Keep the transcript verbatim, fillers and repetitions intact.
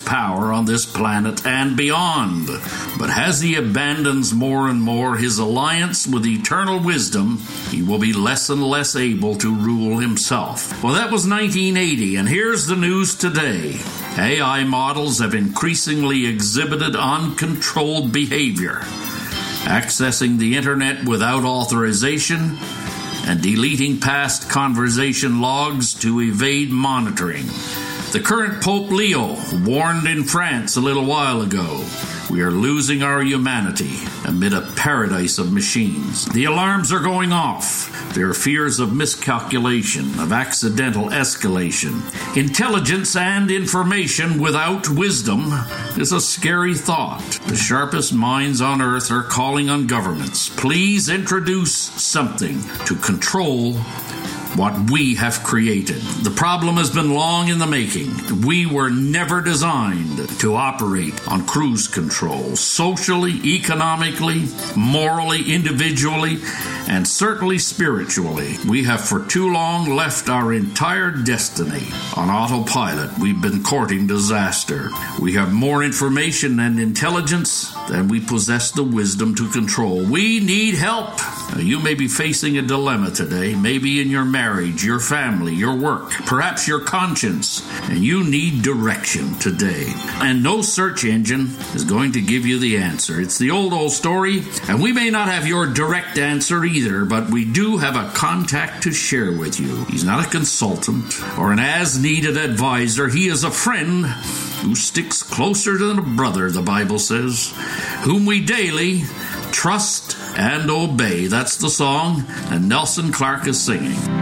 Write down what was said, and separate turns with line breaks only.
power on this planet and beyond. But as he abandons more and more his alliance with eternal wisdom, he will be less and less able to rule himself. Well, that was nineteen eighty, and here's the news today. A I models have increasingly exhibited uncontrolled behavior, accessing the internet without authorization and deleting past conversation logs to evade monitoring. The current Pope Leo warned in France a little while ago, we are losing our humanity amid a paradise of machines. The alarms are going off. There are fears of miscalculation, of accidental escalation. Intelligence and information without wisdom is a scary thought. The sharpest minds on earth are calling on governments. Please introduce something to control what we have created. The problem has been long in the making. We were never designed to operate on cruise control, socially, economically, morally, individually, and certainly spiritually. We have for too long left our entire destiny on autopilot. We've been courting disaster. We have more information and intelligence than we possess the wisdom to control. We need help. Now, you may be facing a dilemma today, maybe in your marriage, your family, your work, perhaps your conscience, and you need direction today. And no search engine is going to give you the answer. It's the old, old story, and we may not have your direct answer either, but we do have a contact to share with you. He's not a consultant or an as-needed advisor. He is a friend who sticks closer than a brother, the Bible says, whom we daily trust and obey. That's the song, and Nelson Clark is singing.